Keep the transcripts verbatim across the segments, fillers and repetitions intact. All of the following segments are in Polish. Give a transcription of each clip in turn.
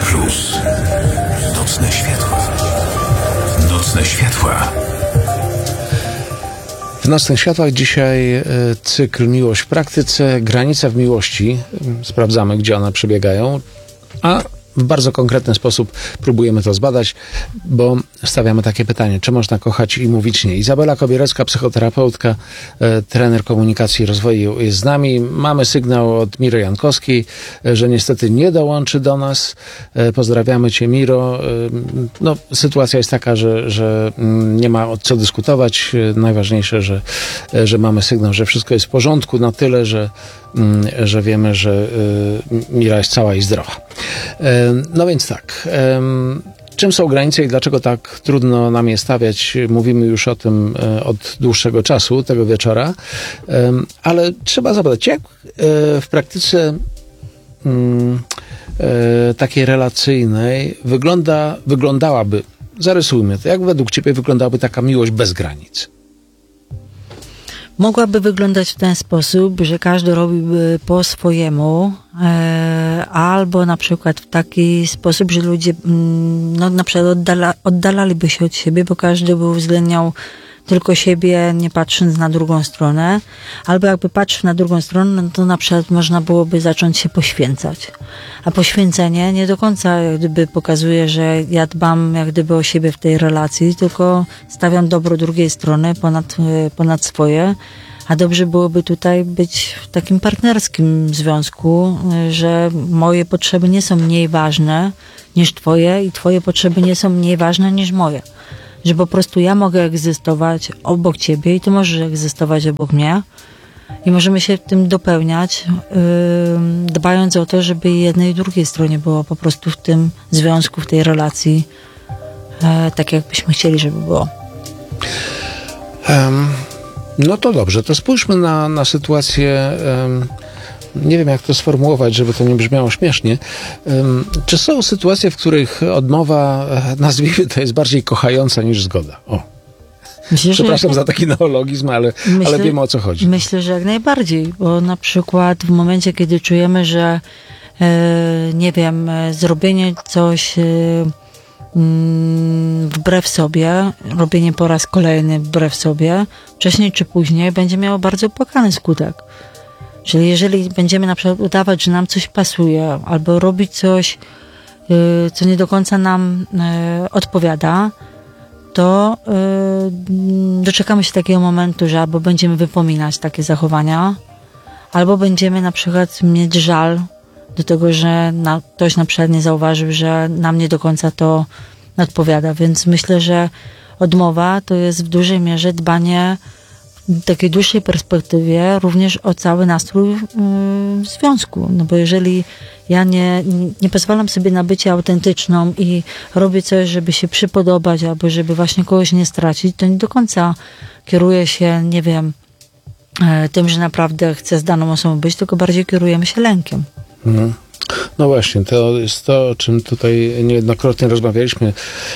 Plus. Nocne światła. Nocne światła. W Nocnych Światłach dzisiaj cykl Miłość w praktyce, granice w miłości. Sprawdzamy, gdzie one przebiegają, a w bardzo konkretny sposób próbujemy to zbadać, bo stawiamy takie pytanie, czy można kochać i mówić nie. Izabela Kobierecka, psychoterapeutka, e, trener komunikacji i rozwoju jest z nami. Mamy sygnał od Miry Jankowskiej, e, że niestety nie dołączy do nas. E, pozdrawiamy Cię, Miro. E, no, sytuacja jest taka, że, że nie ma o co dyskutować. E, najważniejsze, że, e, że mamy sygnał, że wszystko jest w porządku na tyle, że, m, że wiemy, że e, Mira jest cała i zdrowa. E, no więc tak, um, czym są granice i dlaczego tak trudno nam je stawiać? Mówimy już o tym e, od dłuższego czasu, tego wieczora, e, ale trzeba zapytać, jak e, w praktyce mm, e, takiej relacyjnej wygląda, wyglądałaby, zarysujmy to, jak według Ciebie wyglądałaby taka miłość bez granic? Mogłaby wyglądać w ten sposób, że każdy robiłby po swojemu, e, albo na przykład w taki sposób, że ludzie no, na przykład oddala, oddalaliby się od siebie, bo każdy by uwzględniał tylko siebie, nie patrząc na drugą stronę, albo jakby patrzył na drugą stronę, no to na przykład można byłoby zacząć się poświęcać. A poświęcenie nie do końca jak gdyby pokazuje, że ja dbam jak gdyby o siebie w tej relacji, tylko stawiam dobro drugiej strony ponad, ponad swoje. A dobrze byłoby tutaj być w takim partnerskim związku, że moje potrzeby nie są mniej ważne niż twoje i twoje potrzeby nie są mniej ważne niż moje. Że po prostu ja mogę egzystować obok ciebie i ty możesz egzystować obok mnie i możemy się w tym dopełniać, yy, dbając o to, żeby jednej i drugiej stronie było po prostu w tym związku, w tej relacji yy, tak, jakbyśmy chcieli, żeby było. Um, no to dobrze, to spójrzmy na, na sytuację, um, nie wiem jak to sformułować, żeby to nie brzmiało śmiesznie. Um, czy są sytuacje, w których odmowa, nazwijmy to, jest bardziej kochająca niż zgoda? O. Myślę, Przepraszam że... za taki neologizm, ale, myślę, ale wiemy, o co chodzi. Myślę, że jak najbardziej, bo na przykład w momencie, kiedy czujemy, że e, nie wiem, zrobienie coś e, wbrew sobie, robienie po raz kolejny wbrew sobie, wcześniej czy później będzie miało bardzo opłakany skutek. Czyli jeżeli będziemy na przykład udawać, że nam coś pasuje, albo robić coś, yy, co nie do końca nam yy, odpowiada, to yy, doczekamy się takiego momentu, że albo będziemy wypominać takie zachowania, albo będziemy na przykład mieć żal do tego, że na, ktoś na przykład nie zauważył, że nam nie do końca to odpowiada. Więc myślę, że odmowa to jest w dużej mierze dbanie w takiej dłuższej perspektywie również o cały nastrój yy, w związku. No bo jeżeli ja nie, nie pozwalam sobie na bycie autentyczną i robię coś, żeby się przypodobać albo żeby właśnie kogoś nie stracić, to nie do końca kieruję się, nie wiem, yy, tym, że naprawdę chcę z daną osobą być, tylko bardziej kierujemy się lękiem. Mhm. No właśnie, to jest to, o czym tutaj niejednokrotnie rozmawialiśmy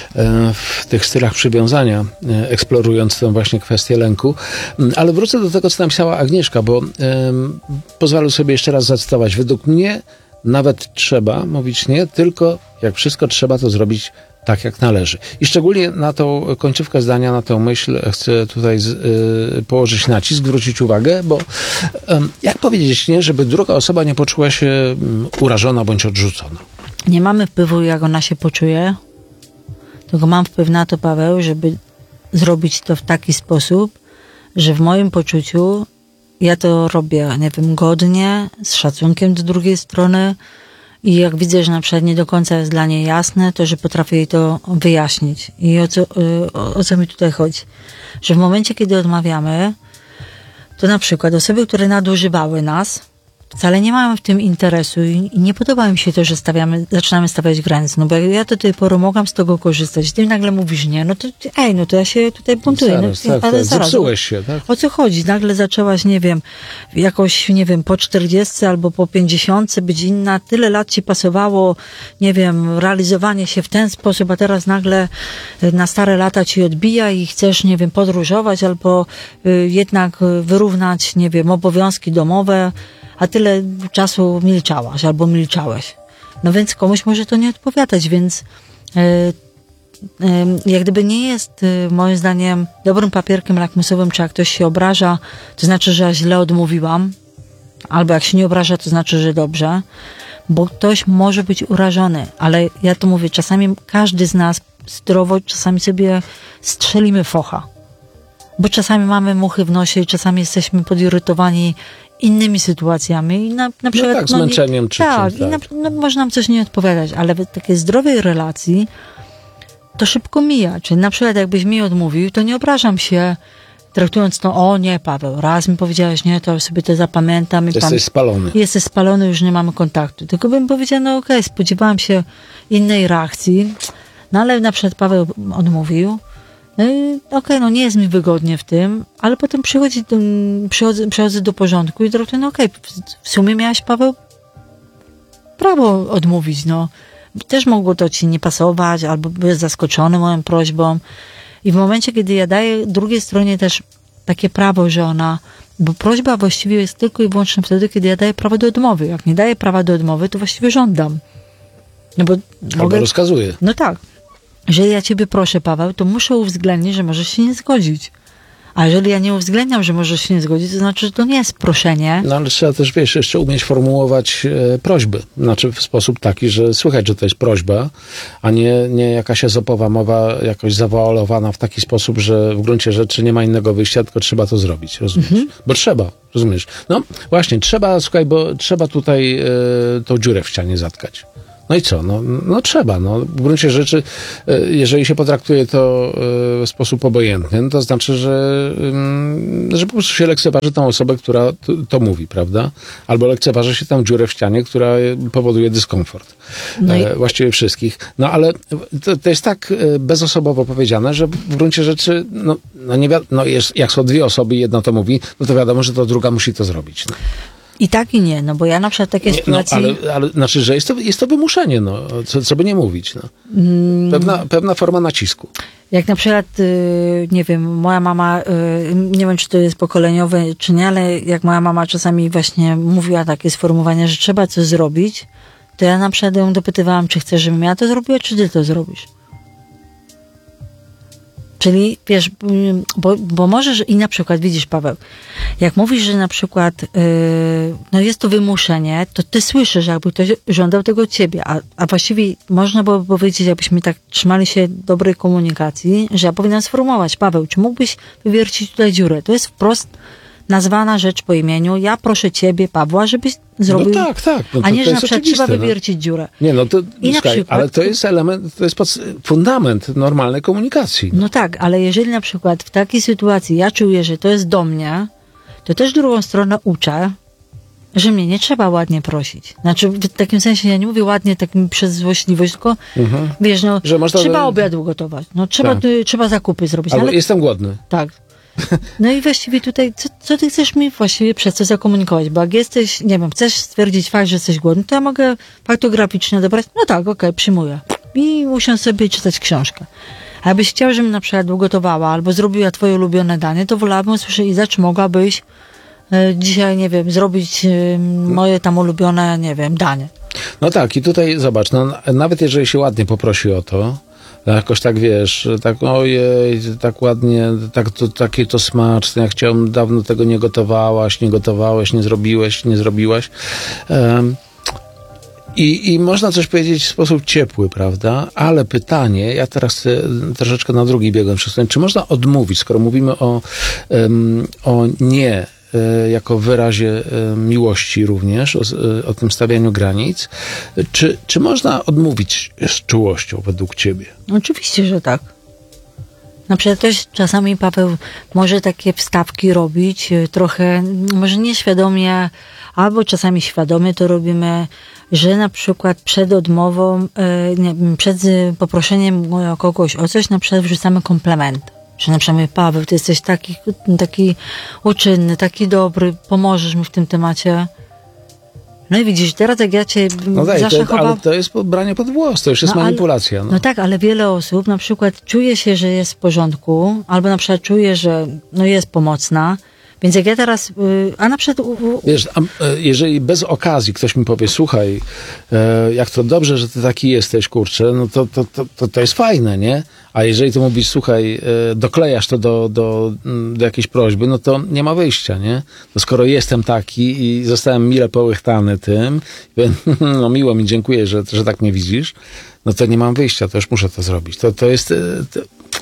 w tych stylach przywiązania, eksplorując tę właśnie kwestię lęku. Ale wrócę do tego, co napisała Agnieszka, bo um, pozwolę sobie jeszcze raz zacytować. Według mnie nawet trzeba mówić nie, tylko jak wszystko trzeba to zrobić tak, jak należy. I szczególnie na tą końcówkę zdania, na tę myśl chcę tutaj z, y, położyć nacisk, zwrócić uwagę, bo y, jak powiedzieć nie, żeby druga osoba nie poczuła się y, urażona bądź odrzucona? Nie mamy wpływu, jak ona się poczuje, tylko mam wpływ na to, Paweł, żeby zrobić to w taki sposób, że w moim poczuciu ja to robię, nie wiem, godnie, z szacunkiem do drugiej strony, i jak widzę, że na przykład nie do końca jest dla niej jasne, to że potrafię jej to wyjaśnić. I o co, o, o co mi tutaj chodzi? Że w momencie, kiedy odmawiamy, to na przykład osoby, które nadużywały nas, wcale nie mają w tym interesu i nie podoba mi się to, że stawiamy, zaczynamy stawiać granice. No bo ja do tej pory mogłam z tego korzystać. Ty nagle mówisz nie, no to ej, no to ja się tutaj buntuję. Zaraz, no, tak, ale tak. zaraz, Zepsułeś się, tak? O co chodzi? Nagle zaczęłaś, nie wiem, jakoś, nie wiem, po czterdziestce albo po pięćdziesiątce być inna. Tyle lat ci pasowało, nie wiem, realizowanie się w ten sposób, a teraz nagle na stare lata ci odbija i chcesz, nie wiem, podróżować albo y, jednak wyrównać, nie wiem, obowiązki domowe, a tyle czasu milczałaś albo milczałeś. No więc komuś może to nie odpowiadać, więc e, e, jak gdyby nie jest e, moim zdaniem dobrym papierkiem lakmusowym, czy jak ktoś się obraża, to znaczy, że ja źle odmówiłam, albo jak się nie obraża, to znaczy, że dobrze, bo ktoś może być urażony, ale ja to mówię, czasami każdy z nas zdrowo, czasami sobie strzelimy focha, bo czasami mamy muchy w nosie i czasami jesteśmy podirytowani innymi sytuacjami. I na, na przykład, no tak, no, zmęczeniem czy tak, czymś. i Tak, na, no, może nam coś nie odpowiadać, ale w takiej zdrowej relacji to szybko mija. Czyli na przykład jakbyś mi odmówił, to nie obrażam się, traktując to, o nie, Paweł, raz mi powiedziałeś nie, to sobie to zapamiętam. I jesteś pan, spalony. Jesteś spalony, już nie mamy kontaktu. Tylko bym powiedziała, no okej, okay, spodziewałam się innej reakcji, no ale na przykład Paweł odmówił. No i okej, okay, no nie jest mi wygodnie w tym, ale potem przychodzi, przychodzę, przychodzę do porządku i traktuję, no okej, okay, w sumie miałeś, Paweł, prawo odmówić, no. Też mogło to ci nie pasować, albo byłeś zaskoczony moją prośbą. I w momencie, kiedy ja daję drugiej stronie też takie prawo, że ona, bo prośba właściwie jest tylko i wyłącznie wtedy, kiedy ja daję prawo do odmowy. Jak nie daję prawa do odmowy, to właściwie żądam. No bo Albo mogę, rozkazuję. no tak. Jeżeli ja ciebie proszę, Paweł, to muszę uwzględnić, że możesz się nie zgodzić. A jeżeli ja nie uwzględniam, że możesz się nie zgodzić, to znaczy, że to nie jest proszenie. No ale trzeba też, wiesz, jeszcze umieć formułować e, prośby. Znaczy w sposób taki, że słychać, że to jest prośba, a nie, nie jakaś ezopowa mowa jakoś zawoalowana w taki sposób, że w gruncie rzeczy nie ma innego wyjścia, tylko trzeba to zrobić, rozumiesz? Mhm. Bo trzeba, rozumiesz? No właśnie, trzeba, słuchaj, bo trzeba tutaj e, tą dziurę w ścianie zatkać. No i co? No, no trzeba. No. W gruncie rzeczy, jeżeli się potraktuje to w sposób obojętny, no to znaczy, że, że po prostu się lekceważy tą osobę, która to, to mówi, prawda? Albo lekceważy się tą dziurę w ścianie, która powoduje dyskomfort. No i... Właściwie wszystkich. No ale to, to jest tak bezosobowo powiedziane, że w gruncie rzeczy, no, no, nie wi- no jest, jak są dwie osoby i jedna to mówi, no to wiadomo, że to druga musi to zrobić. No. I tak i nie, no bo ja na przykład takie nie, sytuacje... No, ale, ale znaczy, że jest to, jest to wymuszenie, no, co, co by nie mówić. No. Pewna, mm. pewna forma nacisku. Jak na przykład, nie wiem, moja mama, nie wiem, czy to jest pokoleniowe, czy nie, ale jak moja mama czasami właśnie mówiła takie sformułowanie, że trzeba coś zrobić, to ja na przykład ją dopytywałam, czy chcesz, żebym ja to zrobiła, czy ty to zrobisz. Czyli, wiesz, bo, bo możesz i na przykład, widzisz, Paweł, jak mówisz, że na przykład yy, no jest to wymuszenie, to ty słyszysz, jakby ktoś żądał tego od ciebie, a, a właściwie można było powiedzieć, jakbyśmy tak trzymali się dobrej komunikacji, że ja powinnam sformułować, Paweł, czy mógłbyś wywiercić tutaj dziurę? To jest wprost nazwana rzecz po imieniu. Ja proszę ciebie, Pawła, żebyś zrobił... No tak, tak. No to, a nie, to że jest na przykład trzeba no. wywiercić dziurę. Nie, no to, I słuchaj, przykład, ale to jest element, to jest pod, fundament normalnej komunikacji. No. no tak, ale jeżeli na przykład w takiej sytuacji ja czuję, że to jest do mnie, to też drugą stronę uczę, że mnie nie trzeba ładnie prosić. Znaczy, w takim sensie ja nie mówię ładnie takim przez złośliwość, tylko mhm. wiesz, no, że można... trzeba obiad ugotować, no, trzeba, tak. y, trzeba zakupy zrobić. Albo ale... jestem głodny. Tak. No i właściwie tutaj, co, co ty chcesz mi właściwie przez to zakomunikować? Bo jak jesteś, nie wiem, chcesz stwierdzić fakt, że jesteś głodny, to ja mogę faktograficznie dobrać, no tak, okej, okay, przyjmuję. I usiąść sobie i czytać książkę. A jakbyś chciał, żebym na przykład ugotowała albo zrobiła twoje ulubione danie, to wolałabym usłyszeć, Iza, czy mogłabyś e, dzisiaj, nie wiem, zrobić e, moje tam ulubione, nie wiem, danie. No tak, i tutaj zobacz, no, nawet jeżeli się ładnie poprosi o to, jakoś tak, wiesz, tak ojej, tak ładnie, tak to, takie to smaczne, ja chciałem, dawno tego nie gotowałaś, nie gotowałeś, nie zrobiłeś, nie zrobiłaś. Um, i, I można coś powiedzieć w sposób ciepły, prawda? Ale pytanie, ja teraz troszeczkę na drugi biegłem przesunąć, czy można odmówić, skoro mówimy o, um, o nie, jako wyrazie miłości również, o, o tym stawianiu granic. Czy, czy można odmówić z czułością według ciebie? Oczywiście, że tak. Na przykład też czasami Paweł może takie wstawki robić, trochę, może nieświadomie, albo czasami świadomie to robimy, że na przykład przed odmową, nie, przed poproszeniem kogoś o coś, na przykład wrzucamy komplement. Że na przykład, Paweł, ty jesteś taki, taki uczynny, taki dobry, pomożesz mi w tym temacie. No i widzisz, teraz jak ja cię no daj, zaszachowałam... Ale to jest branie pod włos, to już jest no, manipulacja. Ale, no. no tak, ale wiele osób na przykład czuje się, że jest w porządku, albo na przykład czuje, że no jest pomocna, Więc jak ja teraz, y, a na przykład... U, u, Wiesz, a, e, jeżeli bez okazji ktoś mi powie, słuchaj, e, jak to dobrze, że ty taki jesteś, kurczę, no to, to, to, to, to jest fajne, nie? A jeżeli ty mówisz, słuchaj, e, doklejasz to do, do, do jakiejś prośby, no to nie ma wyjścia, nie? No skoro jestem taki i zostałem mile połychtany tym, no miło mi, dziękuję, że, że tak mnie widzisz, no to nie mam wyjścia, to już muszę to zrobić. To, to jest... E, to,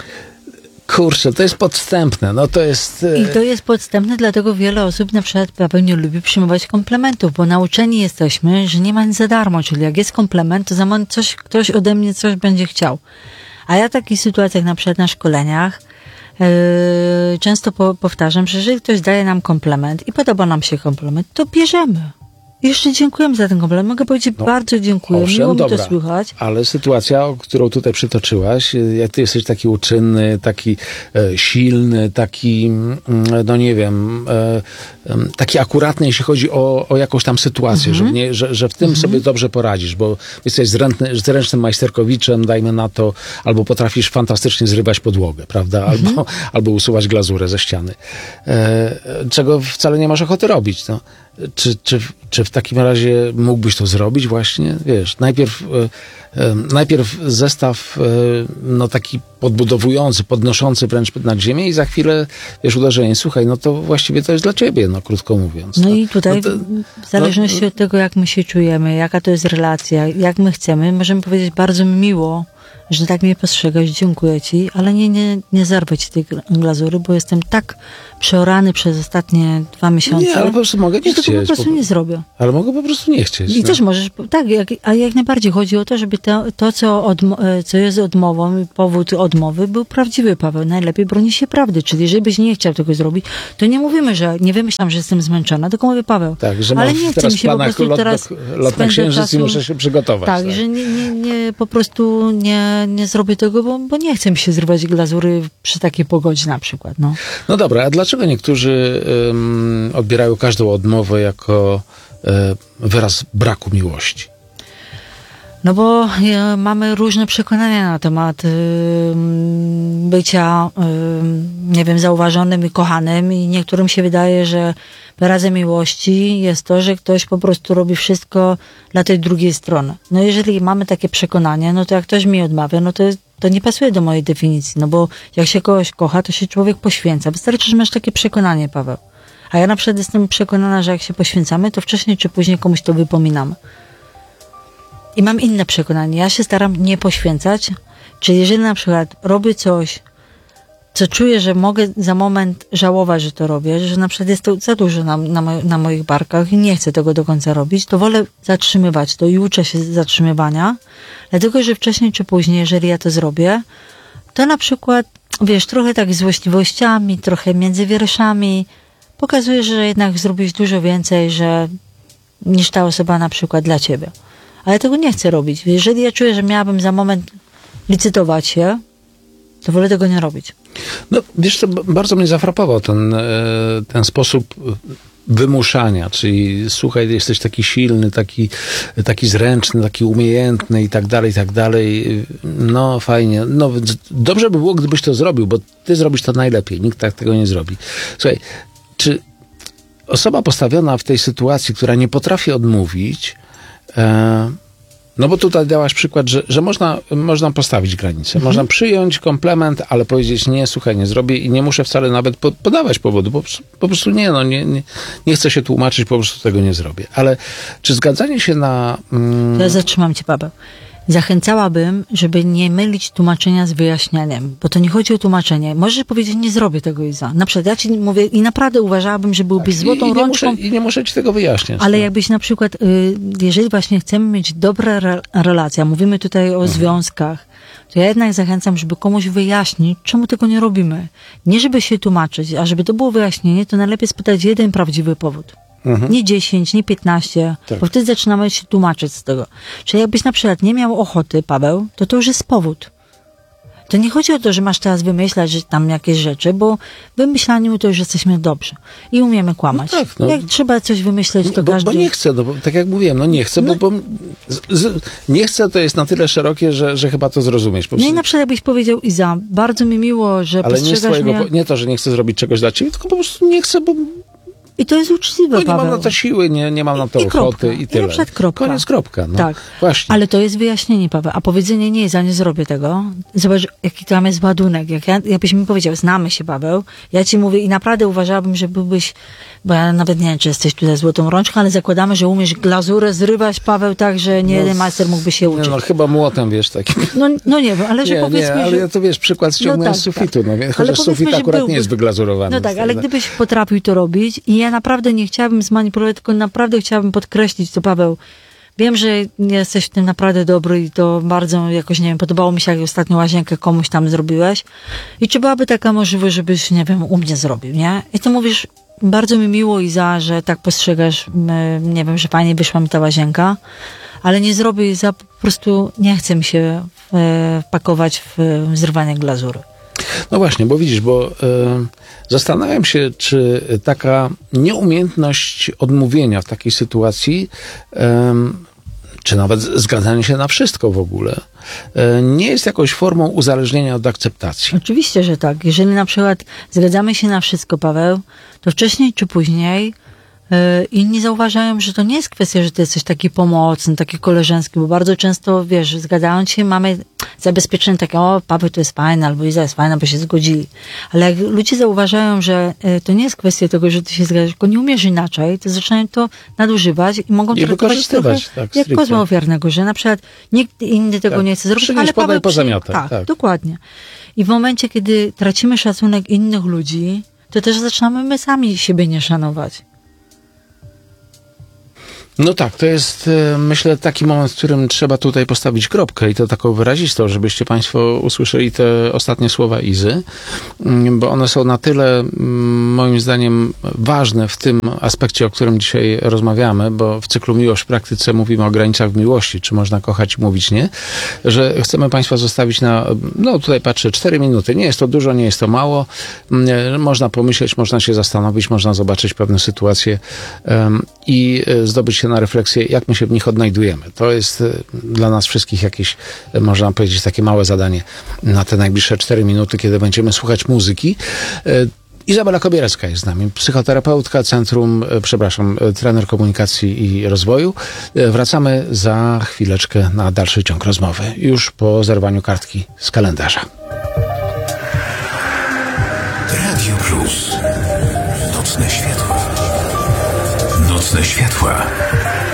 Kurczę, to jest podstępne, no to jest... I to jest podstępne, dlatego wiele osób na przykład Paweł nie lubi przyjmować komplementów, bo nauczeni jesteśmy, że nie ma nic za darmo, czyli jak jest komplement, to za moment coś, ktoś ode mnie coś będzie chciał. A ja w takich sytuacjach, na przykład na szkoleniach, yy, często po, powtarzam, że jeżeli ktoś daje nam komplement i podoba nam się komplement, to bierzemy. Jeszcze dziękujemy za ten komplement. Mogę powiedzieć, no, bardzo dziękuję. Owszem, miło mi dobra, to słychać. Ale sytuacja, którą tutaj przytoczyłaś, jak ty jesteś taki uczynny, taki e, silny, taki, mm, no nie wiem, e, e, taki akuratny, jeśli chodzi o, o jakąś tam sytuację, Mhm. że, nie, że, że w tym Mhm. sobie dobrze poradzisz, bo jesteś zręczny, zręcznym majsterkowiczem, dajmy na to, albo potrafisz fantastycznie zrywać podłogę, prawda? Mhm. Albo, albo usuwać glazurę ze ściany. E, czego wcale nie masz ochoty robić, no. Czy, czy, czy w takim razie mógłbyś to zrobić właśnie? Wiesz, najpierw, e, e, najpierw zestaw e, no taki podbudowujący, podnoszący wręcz nad ziemię i za chwilę, wiesz, uderzenie. Słuchaj, no to właściwie to jest dla ciebie, no krótko mówiąc. No to, i tutaj no to, w zależności no, od tego, jak my się czujemy, jaka to jest relacja, jak my chcemy, możemy powiedzieć bardzo miło, że tak mnie postrzegasz, dziękuję ci, ale nie, nie, nie zerwę ci tej glazury, bo jestem tak przeorany przez ostatnie dwa miesiące, nie, ale po prostu mogę nie że tego chcieć. po prostu po, nie zrobię. ale mogę po prostu nie chcieć. I no. też możesz, tak, jak, a jak najbardziej chodzi o to, żeby to, to co, odmo, co jest odmową, powód odmowy, był prawdziwy, Paweł. Najlepiej broni się prawdy, czyli jeżeli byś nie chciał tego zrobić, to nie mówimy, że nie wymyślam, że jestem zmęczona, tylko mówię, Paweł, Tak, że ale mam nie chcę teraz mi się w po planach prostu lot, teraz lot na księżyc czasu, i muszę się przygotować. Tak, tak. że nie, nie, nie, po prostu nie, nie zrobię tego, bo, bo nie chcę mi się zrywać glazury przy takiej pogodzie na przykład, no. No dobra, a dlaczego niektórzy um, odbierają każdą odmowę jako um, wyraz braku miłości? No bo e, mamy różne przekonania na temat y, bycia, y, nie wiem, zauważonym i kochanym i niektórym się wydaje, że wyrazem miłości jest to, że ktoś po prostu robi wszystko dla tej drugiej strony. No jeżeli mamy takie przekonanie, no to jak ktoś mi odmawia, no to, to nie pasuje do mojej definicji, no bo jak się kogoś kocha, to się człowiek poświęca. Wystarczy, że masz takie przekonanie, Paweł. A ja na przykład jestem przekonana, że jak się poświęcamy, to wcześniej czy później komuś to wypominamy. I mam inne przekonanie. Ja się staram nie poświęcać. Czyli jeżeli na przykład robię coś, co czuję, że mogę za moment żałować, że to robię, że na przykład jest to za dużo na, na, mo- na moich barkach i nie chcę tego do końca robić, to wolę zatrzymywać to i uczę się zatrzymywania. Dlatego, że wcześniej czy później, jeżeli ja to zrobię, to na przykład, wiesz, trochę tak z złośliwościami, trochę między wierszami, pokazuje, że jednak zrobisz dużo więcej, że niż ta osoba na przykład dla ciebie. Ale tego nie chcę robić. Jeżeli ja czuję, że miałabym za moment licytować się, to wolę tego nie robić. No wiesz co, b- bardzo mnie zafrapował ten, e, ten sposób wymuszania, czyli słuchaj, jesteś taki silny, taki, taki zręczny, taki umiejętny i tak dalej, i tak dalej. No fajnie. No, dobrze by było, gdybyś to zrobił, bo ty zrobisz to najlepiej. Nikt tak tego nie zrobi. Słuchaj, czy osoba postawiona w tej sytuacji, która nie potrafi odmówić, e, no bo tutaj dałaś przykład, że, że można, można postawić granicę. Mhm. Można przyjąć komplement, ale powiedzieć nie, słuchaj, nie zrobię i nie muszę wcale nawet po, podawać powodu. Po, po prostu nie, no nie, nie, nie chcę się tłumaczyć, po prostu tego nie zrobię. Ale czy zgadzanie się na... Mm... To ja zatrzymam cię, Paweł. Zachęcałabym, żeby nie mylić tłumaczenia z wyjaśnianiem, bo to nie chodzi o tłumaczenie. Możesz powiedzieć, nie zrobię tego, Iza. Na przykład ja ci mówię i naprawdę uważałabym, że byłbyś tak, złotą i, i nie rączką. Muszę, I nie muszę ci tego wyjaśniać. Ale no. jakbyś na przykład, y, jeżeli właśnie chcemy mieć dobre re- relacje, mówimy tutaj o mhm. związkach, to ja jednak zachęcam, żeby komuś wyjaśnić, czemu tego nie robimy. Nie żeby się tłumaczyć, a żeby to było wyjaśnienie, to najlepiej spytać jeden prawdziwy powód. Mhm. Nie dziesięć, nie piętnaście, tak. Bo wtedy zaczynamy się tłumaczyć z tego. Czyli jakbyś na przykład nie miał ochoty, Paweł, to to już jest powód. To nie chodzi o to, że masz teraz wymyślać że tam jakieś rzeczy, bo w wymyślaniu to już jesteśmy dobrzy i umiemy kłamać. No tak, no. Jak trzeba coś wymyśleć, to bo, każdy... bo nie chcę, no, bo, tak jak mówiłem, no nie chcę, No. bo, bo z, z, nie chcę to jest na tyle szerokie, że, że chyba to zrozumiesz. Po No i prostu- na przykład jakbyś powiedział, Iza, bardzo mi miło, że ale nie, z postrzegasz twojego, mnie... po- nie to, że nie chcę zrobić czegoś dla ciebie, tylko po prostu nie chcę, bo, I to jest uczciwe, bo nie Paweł. mam na to siły, nie, nie mam na to I kropka. ochoty i I tyle. na przykład kropka. Koniec, kropka. No. Tak. Właśnie. Ale to jest wyjaśnienie, Paweł. A powiedzenie nie, ja nie zrobię tego. Zobacz, jaki tam jest ładunek. Jak ja, jakbyś mi powiedział, znamy się, Paweł, ja ci mówię i naprawdę uważałabym, że byłbyś, bo ja nawet nie wiem, czy jesteś tutaj złotą rączką, ale zakładamy, że umiesz glazurę zrywać, Paweł, tak, że nie No, jeden majster mógłby się Nie, uczyć. no chyba młotem, wiesz, takim. No, no nie wiem, ale że Nie, powiedzmy, nie, ale że... ja to wiesz, przykład ściągnąłem No tak, z sufitu, no, Ale chociaż powiedzmy, sufit że akurat nie byłby- jest wyglazurowany. No tak, ale wcale. gdybyś potrafił to robić i ja naprawdę nie chciałabym zmanipulować, tylko naprawdę chciałabym podkreślić to, Paweł. Wiem, że jesteś w tym naprawdę dobry i to bardzo jakoś, nie wiem, podobało mi się, jak ostatnio łazienkę komuś tam zrobiłeś. I czy byłaby taka możliwość, żebyś, nie wiem, u mnie zrobił, nie? I ty mówisz, bardzo mi miło, Iza, że tak postrzegasz, m, nie wiem, że fajnie wyszła mi ta łazienka, ale nie zrobię, Iza, po prostu nie chce mi się e, wpakować w zrywanie glazury. No właśnie, bo widzisz, bo y, zastanawiam się, czy taka nieumiejętność odmówienia w takiej sytuacji, y, czy nawet zgadzanie się na wszystko w ogóle, y, nie jest jakąś formą uzależnienia od akceptacji. Oczywiście, że tak. Jeżeli na przykład zgadzamy się na wszystko, Paweł, to wcześniej czy później yy, inni zauważają, że to nie jest kwestia, że ty jesteś taki pomocny, taki koleżeński, bo bardzo często, wiesz, zgadzając się, mamy zabezpieczenie takie, o, Paweł to jest fajny, albo Iza jest fajna, bo się zgodzili. Ale jak ludzie zauważają, że yy, to nie jest kwestia tego, że ty się zgadzasz, tylko nie umiesz inaczej, to zaczynają to nadużywać i mogą I traktować wykorzystywać, trochę tak, jak stricte. kozła ofiarnego, że na przykład nikt inny tego Tak. nie chce zrobić, Przynieś, ale podaj, Paweł pozamiataj, tak, tak. dokładnie. I w momencie, kiedy tracimy szacunek innych ludzi, to też zaczynamy my sami siebie nie szanować. No tak, to jest, e, myślę, taki moment, w którym trzeba tutaj postawić kropkę i to taką wyrazistą, żebyście Państwo usłyszeli te ostatnie słowa Izy, mm, bo one są na tyle, mm, moim zdaniem, ważne w tym aspekcie, o którym dzisiaj rozmawiamy, bo w cyklu Miłość w praktyce mówimy o granicach w miłości, czy można kochać i mówić nie, że chcemy Państwa zostawić na, no tutaj patrzę, cztery minuty. Nie jest to dużo, nie jest to mało. Mm, Można pomyśleć, można się zastanowić, można zobaczyć pewne sytuacje em, i e, zdobyć się na refleksję, jak my się w nich odnajdujemy. To jest e, dla nas wszystkich jakieś, e, można powiedzieć, takie małe zadanie na te najbliższe cztery minuty, kiedy będziemy słuchać muzyki. E, Izabela Kobierecka jest z nami, psychoterapeutka, centrum, e, przepraszam, e, trener komunikacji i rozwoju. E, Wracamy za chwileczkę na dalszy ciąg rozmowy, już po zerwaniu kartki z kalendarza. Radio Plus. Nocne światła. Nocne światła.